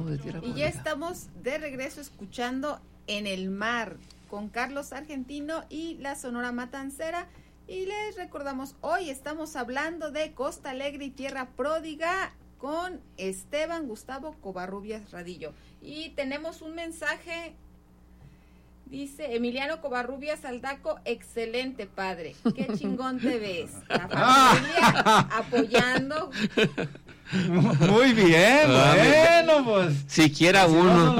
de tierra pródiga. Y ya estamos de regreso escuchando En el Mar con Carlos Argentino y la Sonora Matancera. Y les recordamos, hoy estamos hablando de Costa Alegre y Tierra Pródiga con Esteban Gustavo Covarrubias Radillo. Y tenemos un mensaje, dice Emiliano Covarrubias Aldaco, excelente padre, qué chingón te ves. La familia apoyando. Muy bien, bueno, pues. Siquiera uno.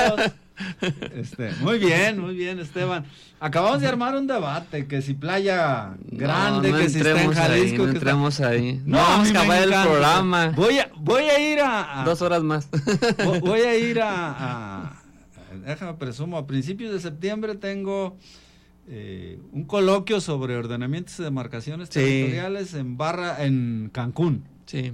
Muy bien, Esteban. Acabamos de armar un debate, que si Playa Grande, que si está en Jalisco. No entremos ahí. No, vamos a mí acabar el programa. Voy a ir a 2 horas más. Voy a ir déjame presumo, a principios de septiembre tengo un coloquio sobre ordenamientos y demarcaciones territoriales en Cancún. Sí.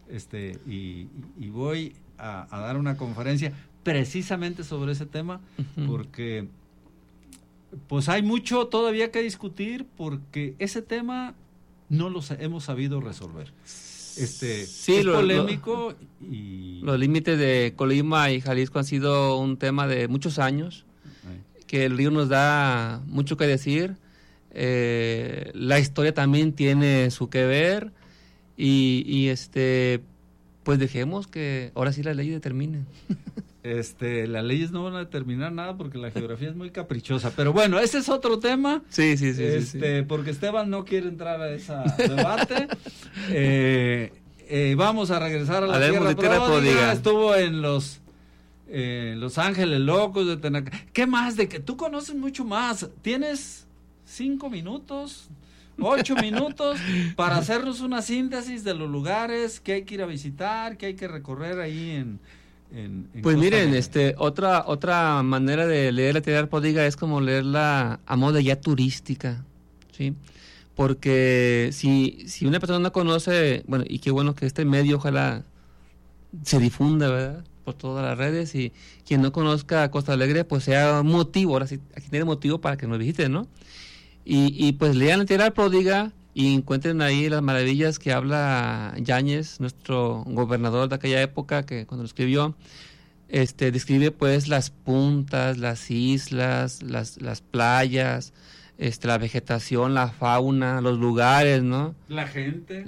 Y voy a dar una conferencia precisamente sobre ese tema, porque pues hay mucho todavía que discutir, porque ese tema no lo hemos sabido resolver. Es polémico y los límites de Colima y Jalisco han sido un tema de muchos años, que el río nos da mucho que decir. La historia también tiene su que ver y pues dejemos que ahora sí las leyes determinen. Las leyes no van a determinar nada porque la geografía es muy caprichosa, pero bueno, ese es otro tema. Sí. Porque Esteban no quiere entrar a ese debate. Vamos a regresar a la tierra pródiga. Estuvo en Los Ángeles Locos de Tenaca. ¿Qué más? De que tú conoces mucho más. Tienes 5 minutos, 8 minutos para hacernos una síntesis de los lugares que hay que ir a visitar, que hay que recorrer ahí en pues Costa miren, Alegre. otra manera de leer la tierra pródiga es como leerla a modo de guía turística, ¿sí? Porque si una persona no conoce, bueno, y qué bueno que este medio ojalá se difunda, ¿verdad?, por todas las redes, y quien no conozca Costa Alegre, pues sea motivo, ahora sí, aquí tiene motivo para que nos visiten, ¿no? Y pues lean la tierra pródiga y encuentren ahí las maravillas que habla Yáñez, nuestro gobernador de aquella época, que cuando lo escribió, describe pues las puntas, las islas, las playas, la vegetación, la fauna, los lugares, ¿no? La gente.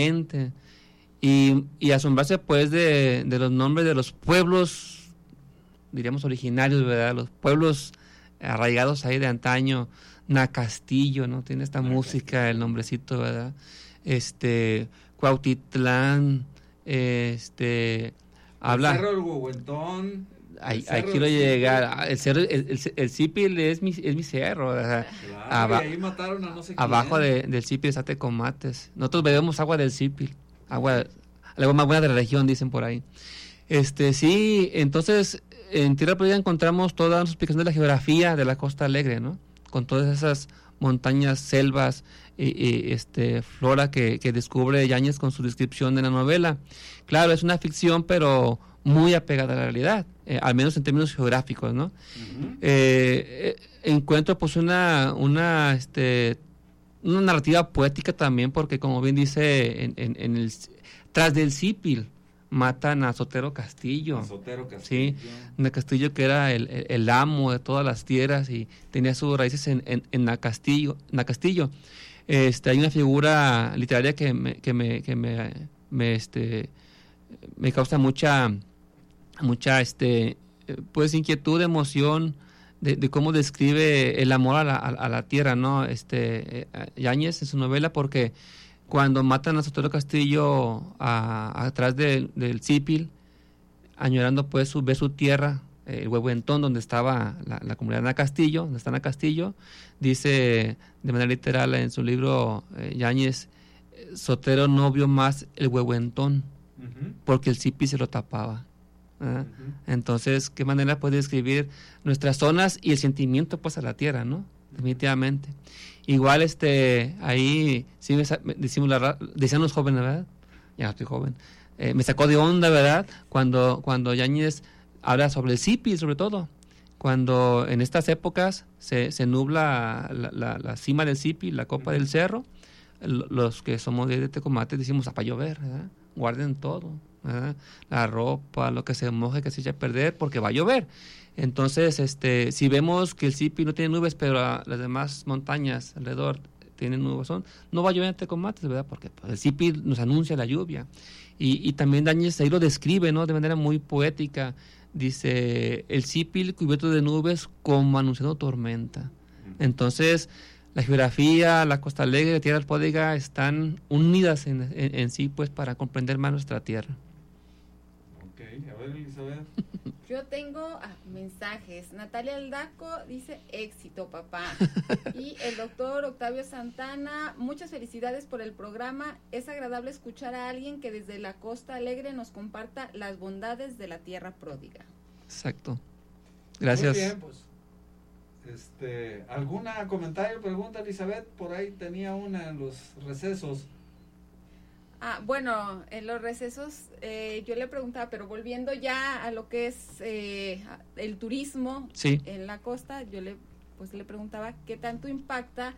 Y asombrarse pues de los nombres de los pueblos, diríamos originarios, ¿verdad? Los pueblos arraigados ahí de antaño. Nacastillo, ¿no? Tiene esta música, el nombrecito, ¿verdad? Cuautitlán, habla... El Cerro del Huehuentón. Ahí quiero llegar. El cerro, el Zipil es mi cerro, ¿verdad? Claro, y ahí mataron a no sé quién. Abajo del Zipil está Tecomates. Nosotros bebemos agua del Zipil, el agua más buena de la región, dicen por ahí. Sí, entonces, en Tierra Pródiga encontramos toda la explicación de la geografía de la Costa Alegre, ¿no? Con todas esas montañas, selvas, flora que descubre Yáñez con su descripción de la novela. Claro, es una ficción, pero muy apegada a la realidad, al menos en términos geográficos, ¿no? Encuentro pues una narrativa poética también, porque como bien dice, tras del Zipil matan a Sotero Castillo. Sí, un Castillo que era el amo de todas las tierras y tenía sus raíces en Nacastillo. Hay una figura literaria que me causa mucha pues inquietud, emoción de cómo describe el amor a la tierra, ¿no? Yáñez en su novela, porque cuando matan a Sotero Castillo atrás del Zipil, añorando pues ver su tierra, el Huehuentón, donde estaba la comunidad de Nacastillo, donde está Nacastillo, dice de manera literal en su libro Yáñez, Sotero no vio más el Huehuentón, porque el Zipil se lo tapaba. Entonces, ¿qué manera puede describir nuestras zonas y el sentimiento pues a la tierra, ¿no? Definitivamente. Igual ahí sí decían los jóvenes, ¿verdad? Ya no estoy joven. Me sacó de onda, ¿verdad? Cuando Yáñez habla sobre el Zipil, sobre todo. Cuando en estas épocas se nubla la cima del Zipil, la copa del cerro, los que somos de Tecomates decimos, para llover, ¿verdad? Guarden todo, ¿verdad? La ropa, lo que se moje, que se eche a perder, porque va a llover. Entonces, si vemos que el Zipi no tiene nubes, pero las demás montañas alrededor tienen nubesón, no va a llover en Tecomates, ¿verdad? Porque pues, el Zipi nos anuncia la lluvia. Y también Yáñez ahí lo describe, ¿no? De manera muy poética. Dice, el Zipi cubierto de nubes como anunciando tormenta. Entonces, la geografía, la Costa Alegre, la Tierra Pródiga están unidas en sí, pues, para comprender más nuestra tierra. Ok, a ver, Elizabeth. Yo tengo mensajes. Natalia Aldaco dice, éxito, papá. Y el doctor Octavio Santana, muchas felicidades por el programa. Es agradable escuchar a alguien que desde la Costa Alegre nos comparta las bondades de la Tierra Pródiga. Exacto. Gracias. Muy bien, pues. ¿Algún comentario, pregunta, Elizabeth? Por ahí tenía una en los recesos. Bueno, en los recesos yo le preguntaba, pero volviendo ya a lo que es el turismo en la costa, yo le preguntaba qué tanto impacta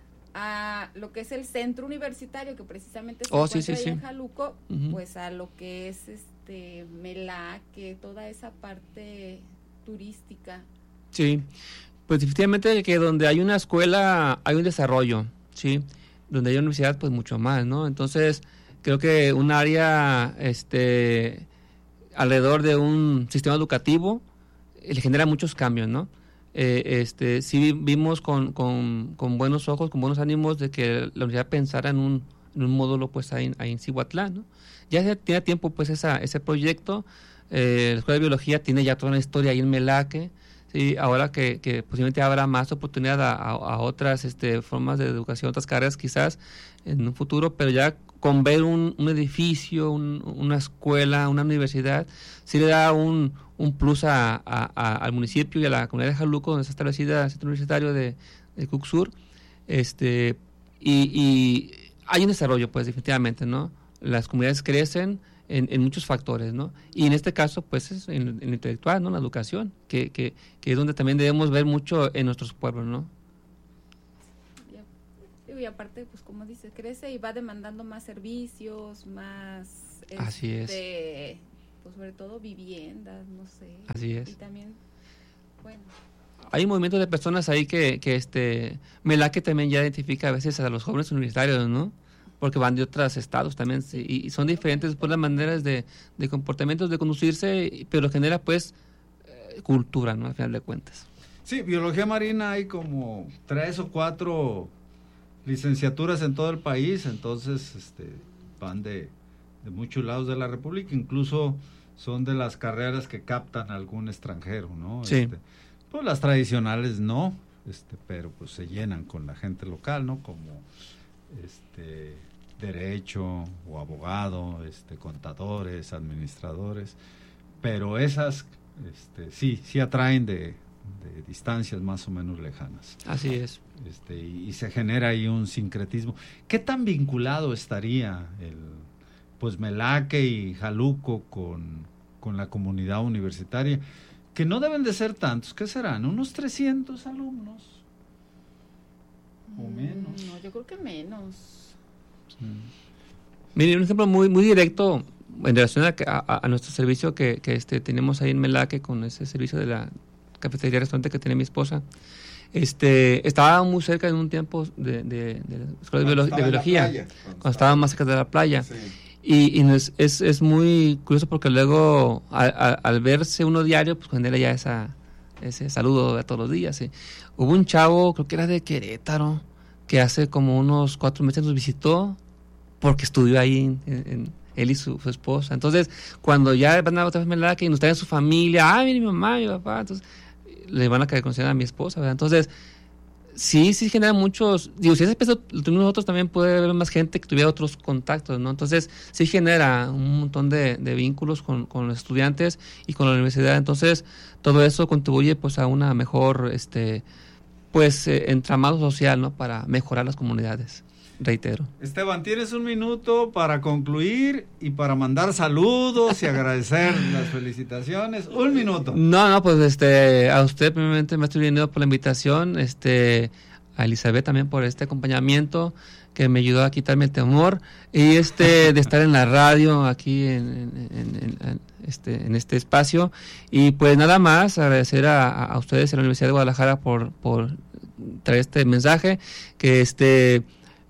a lo que es el centro universitario, que precisamente se encuentra ahí en Jaluco, pues a lo que es Melaque, toda esa parte turística. Sí, pues definitivamente que donde hay una escuela hay un desarrollo, ¿sí? Donde hay una universidad, pues mucho más, ¿no? Entonces, creo que un área alrededor de un sistema educativo le genera muchos cambios, ¿no? Sí vimos con buenos ojos, con buenos ánimos de que la universidad pensara en un módulo pues ahí en Cihuatlán, ¿no? Ya tiene tiempo pues ese proyecto. La Escuela de Biología tiene ya toda una historia ahí en Melaque. Sí, ahora que posiblemente habrá más oportunidad a otras formas de educación, otras carreras quizás en un futuro, pero ya con ver un edificio, una escuela, una universidad, sí le da un plus al municipio y a la comunidad de Jaluco, donde está establecida el centro universitario de Cucsur, y hay un desarrollo, pues definitivamente, ¿no? Las comunidades crecen en muchos factores, ¿no? Y en este caso, pues, es en el intelectual, ¿no? La educación, que es donde también debemos ver mucho en nuestros pueblos, ¿no? Y aparte, pues, como dice, crece y va demandando más servicios, más... Así es. Pues, sobre todo viviendas, no sé. Así es. Y también, bueno... Hay un movimiento de personas ahí que Melaque también ya identifica a veces a los jóvenes universitarios, ¿no? Porque van de otros estados también, y son diferentes pues las maneras de comportamientos, de conducirse, pero genera pues cultura, ¿no? Al final de cuentas. Sí, biología marina hay como 3 o 4 licenciaturas en todo el país, entonces van de muchos lados de la República, incluso son de las carreras que captan a algún extranjero, ¿no? Sí. Pues las tradicionales no, pero pues se llenan con la gente local, ¿no? Como derecho o abogado, contadores, administradores, pero esas sí atraen de distancias más o menos lejanas. Así es. Y se genera ahí un sincretismo. ¿Qué tan vinculado estaría pues Melaque y Jaluco con la comunidad universitaria? Que no deben de ser tantos, ¿qué serán? ¿Unos 300 alumnos? ¿O menos? No, yo creo que menos. Mire, un ejemplo muy muy directo en relación a nuestro servicio que tenemos ahí en Melaque, con ese servicio de la cafetería restaurante que tiene mi esposa. Estaba muy cerca en un tiempo de la escuela de biología, cuando estaba más cerca de la playa. Sí. Y es muy curioso porque luego al verse uno diario, pues genera ya ese saludo de todos los días. ¿Sí? Hubo un chavo, creo que era de Querétaro, que hace como unos 4 meses nos visitó porque estudió ahí en él y su esposa. Entonces, cuando ya van a otra vez Melaque y nos traen su familia, mire mi mamá, mi papá, entonces le van a caer conocer a mi esposa, ¿verdad? Entonces, sí genera muchos, si ese peso lo tenemos nosotros, también puede haber más gente que tuviera otros contactos, ¿no? Entonces, sí genera un montón de vínculos con los estudiantes y con la universidad. Entonces, todo eso contribuye pues a una mejor, entramado social, ¿no? Para mejorar las comunidades. Reitero. Esteban, tienes un minuto para concluir y para mandar saludos y agradecer las felicitaciones. Un minuto. No, pues a usted primeramente, maestro Irineo, por la invitación, a Elizabeth también por este acompañamiento, que me ayudó a quitarme el temor y de estar en la radio aquí en este espacio. Y pues nada más agradecer a ustedes en la Universidad de Guadalajara por traer este mensaje, que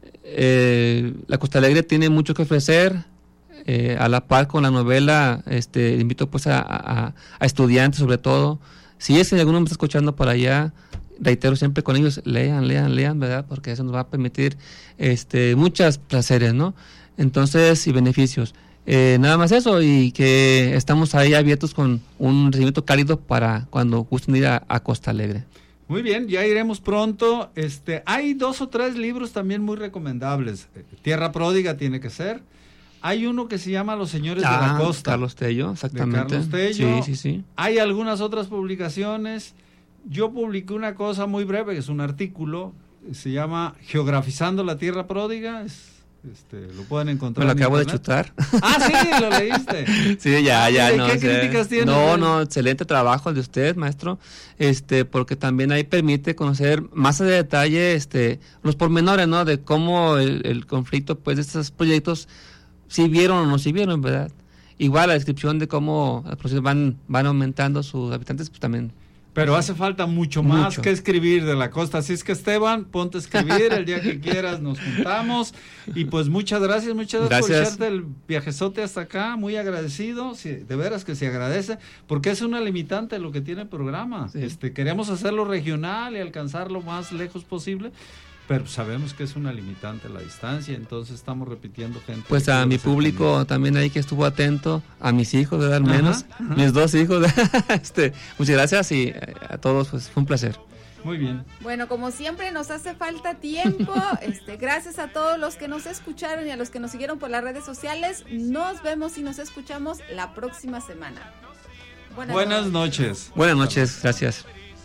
La Costa Alegre tiene mucho que ofrecer. A la par con la novela, invito pues a estudiantes sobre todo. Si es que alguno me está escuchando por allá, reitero siempre con ellos, lean, ¿verdad? Porque eso nos va a permitir muchos placeres, ¿no? Entonces, y beneficios. Nada más eso, y que estamos ahí abiertos con un recibimiento cálido para cuando gusten ir a Costa Alegre. Muy bien, ya iremos pronto. Hay 2 o 3 libros también muy recomendables. Tierra Pródiga tiene que ser. Hay uno que se llama Los Señores de la Costa. Carlos Tello, exactamente. De Carlos Tello. Sí. Hay algunas otras publicaciones. Yo publiqué una cosa muy breve, que es un artículo, se llama Geografizando la Tierra Pródiga. Lo pueden encontrar. Me lo acabo de chutar. Ah, sí, lo leíste. Sí, ya. ¿Qué críticas tiene? No, excelente trabajo el de usted, maestro. Porque también ahí permite conocer más a detalle los pormenores, ¿no? De cómo el conflicto, pues, de estos proyectos, si vieron o no si vieron, ¿verdad? Igual la descripción de cómo los procesos van aumentando sus habitantes, pues también. Pero hace falta mucho más que escribir de la costa. Así es que, Esteban, ponte a escribir el día que quieras, nos juntamos. Y pues muchas gracias por echarte el viajezote hasta acá. Muy agradecido, sí, de veras que se agradece, porque es una limitante lo que tiene el programa. Sí. Queremos hacerlo regional y alcanzar lo más lejos posible, pero sabemos que es una limitante la distancia, entonces estamos repitiendo gente. Pues a mi público también ahí que estuvo atento, a mis hijos, ¿verdad? Al menos, mis 2 hijos. Muchas gracias y a todos, pues fue un placer. Muy bien. Bueno, como siempre nos hace falta tiempo. Gracias a todos los que nos escucharon y a los que nos siguieron por las redes sociales. Nos vemos y nos escuchamos la próxima semana. Buenas noches. Buenas noches, gracias.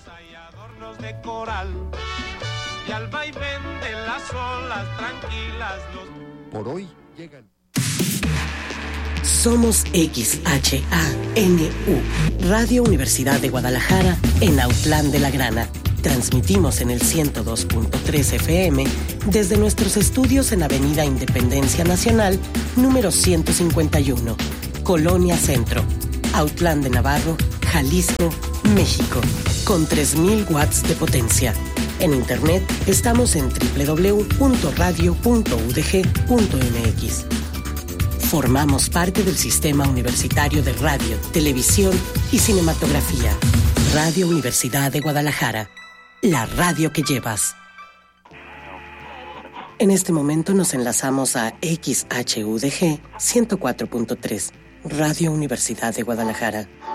Y al vaivén de las olas tranquilas Por hoy llegan. Somos XHANU, Radio Universidad de Guadalajara, en Autlán de la Grana. Transmitimos en el 102.3 FM desde nuestros estudios en Avenida Independencia Nacional, número 151, Colonia Centro, Autlán de Navarro, Jalisco, México, con 3,000 watts de potencia. En internet estamos en www.radio.udg.mx. Formamos parte del Sistema Universitario de Radio, Televisión y Cinematografía. Radio Universidad de Guadalajara, la radio que llevas. En este momento nos enlazamos a XHUDG 104.3, Radio Universidad de Guadalajara.